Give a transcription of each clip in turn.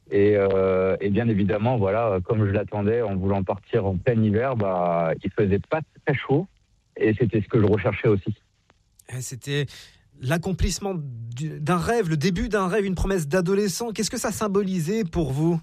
Et bien évidemment, voilà, comme je l'attendais, en voulant partir en plein hiver, il faisait pas très chaud. Et c'était ce que je recherchais aussi. C'était l'accomplissement d'un rêve, le début d'un rêve, une promesse d'adolescent. Qu'est-ce que ça symbolisait pour vous?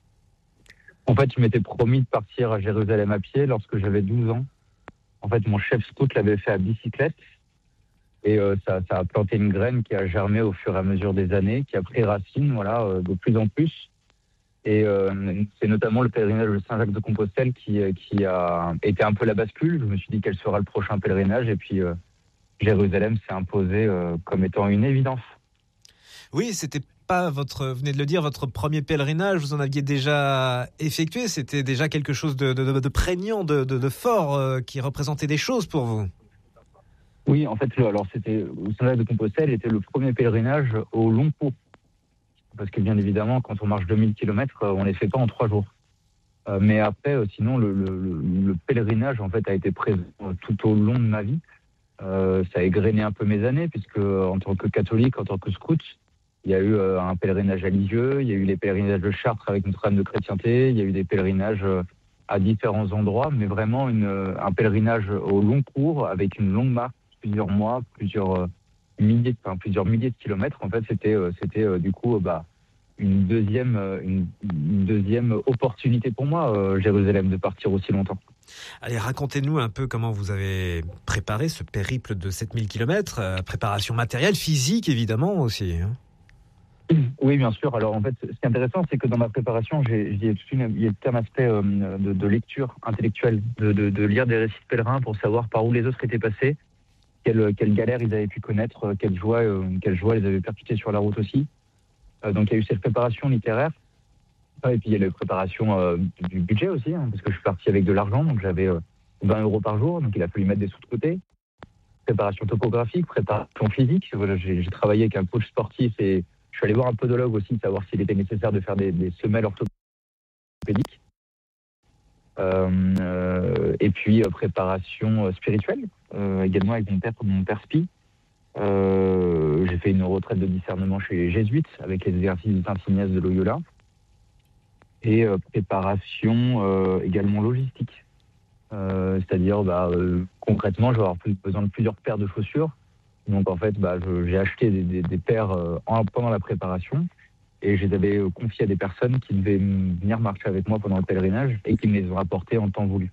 En fait, je m'étais promis de partir à Jérusalem à pied lorsque j'avais 12 ans. En fait, mon chef scout l'avait fait à bicyclette. Et ça a planté une graine qui a germé au fur et à mesure des années, qui a pris racine, voilà, de plus en plus. Et c'est notamment le pèlerinage de Saint-Jacques-de-Compostelle qui a été un peu la bascule. Je me suis dit quel sera le prochain pèlerinage. Et puis Jérusalem s'est imposé comme étant une évidence. Oui, c'était pas vous venez de le dire, votre premier pèlerinage, vous en aviez déjà effectué. C'était déjà quelque chose de prégnant, de fort, qui représentait des choses pour vous. Oui, en fait, alors c'était Saint-Jacques-de-Compostelle était le premier pèlerinage au long cours. Parce que bien évidemment, quand on marche 2000 km, on ne les fait pas en 3 jours. Mais après, sinon, le pèlerinage en fait a été présent tout au long de ma vie. Ça a égrené un peu mes années, puisque en tant que catholique, en tant que scout, il y a eu un pèlerinage à Lisieux, il y a eu les pèlerinages de Chartres avec Notre-Dame de Chrétienté, il y a eu des pèlerinages à différents endroits, mais vraiment un pèlerinage au long cours avec une longue marche, plusieurs mois, plusieurs milliers de kilomètres. En fait, c'était du coup une deuxième opportunité pour moi, Jérusalem, de partir aussi longtemps. Allez, racontez-nous un peu comment vous avez préparé ce périple de 7000 km, préparation matérielle, physique évidemment aussi. Hein. Oui, bien sûr. Alors en fait, ce qui est intéressant, c'est que dans ma préparation, il y a tout un aspect de lecture intellectuelle, de lire des récits de pèlerins pour savoir par où les autres étaient passés, quelles galères ils avaient pu connaître, quelles joies ils avaient percutées sur la route aussi. Donc il y a eu cette préparation littéraire. Et puis il y a la préparation du budget aussi, hein, parce que je suis parti avec de l'argent, donc j'avais 20 euros par jour, donc il a fallu mettre des sous de côté. Préparation topographique, préparation physique. Voilà, j'ai travaillé avec un coach sportif et je suis allé voir un podologue aussi, savoir s'il était nécessaire de faire des semelles orthopédiques. Et puis préparation spirituelle, également avec mon père Spi. J'ai fait une retraite de discernement chez les jésuites avec les exercices de Saint-Ignace de Loyola. Et préparation également logistique. C'est-à-dire, concrètement, je vais avoir besoin de plusieurs paires de chaussures. Donc, en fait, j'ai acheté des paires pendant la préparation et je les avais confiées à des personnes qui devaient venir marcher avec moi pendant le pèlerinage et qui me les ont apportées en temps voulu.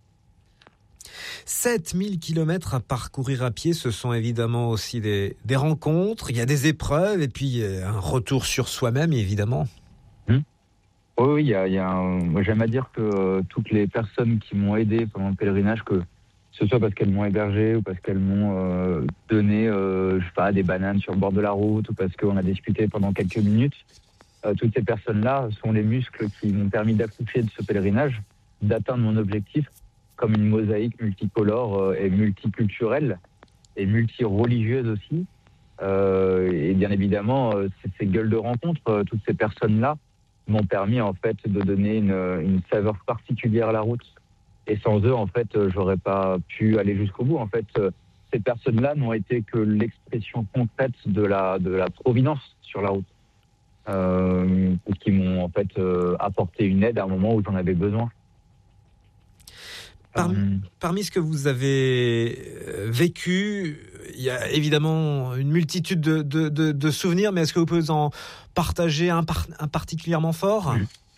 7000 km à parcourir à pied, ce sont évidemment aussi des rencontres, il y a des épreuves et puis un retour sur soi-même, évidemment. Oui, moi, j'aime à dire que toutes les personnes qui m'ont aidé pendant le pèlerinage, que ce soit parce qu'elles m'ont hébergé ou parce qu'elles m'ont donné, des bananes sur le bord de la route ou parce qu'on a discuté pendant quelques minutes, toutes ces personnes-là sont les muscles qui m'ont permis d'accoucher de ce pèlerinage, d'atteindre mon objectif, comme une mosaïque multicolore et multiculturelle et multireligieuse aussi. Et bien évidemment, ces gueules de rencontre, toutes ces personnes-là, m'ont permis en fait de donner une saveur particulière à la route. Et sans eux, en fait, j'aurais pas pu aller jusqu'au bout. En fait, ces personnes-là n'ont été que l'expression concrète de la providence sur la route, qui m'ont en fait apporté une aide à un moment où j'en avais besoin. Parmi ce que vous avez vécu, il y a évidemment une multitude de souvenirs, mais est-ce que vous pouvez en partager un particulièrement fort ?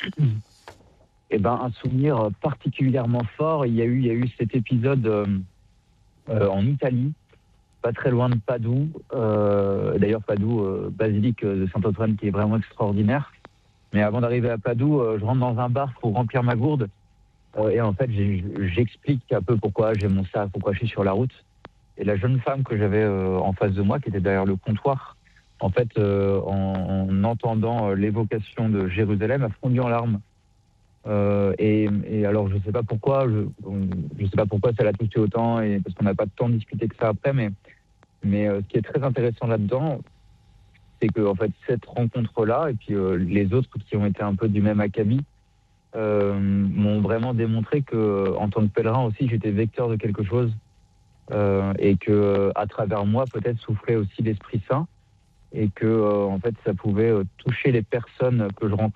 Un souvenir particulièrement fort, il y a eu cet épisode en Italie, pas très loin de Padoue. D'ailleurs, Padoue, basilique de Saint-Antoine, qui est vraiment extraordinaire. Mais avant d'arriver à Padoue, je rentre dans un bar pour remplir ma gourde. Et en fait, j'explique un peu pourquoi j'ai mon sac, pourquoi je suis sur la route. Et la jeune femme que j'avais en face de moi, qui était derrière le comptoir, en fait, en entendant l'évocation de Jérusalem, a fondu en larmes. Et alors, je sais pas pourquoi ça l'a touché autant, et parce qu'on n'a pas tant discuté que ça après. Mais ce qui est très intéressant là-dedans, c'est que en fait, cette rencontre-là, et puis les autres qui ont été un peu du même acabit, m'ont vraiment démontré que en tant que pèlerin aussi, j'étais vecteur de quelque chose, et que à travers moi peut-être souffrait aussi l'Esprit Saint, et que en fait ça pouvait toucher les personnes que je rencontrais